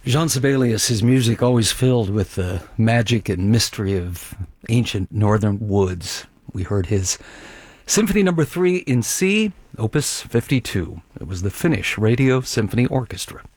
Jean Sibelius, his music always filled with the magic and mystery of ancient northern woods. We heard his Symphony No. 3 in C, Opus 52. It was the Finnish Radio Symphony Orchestra.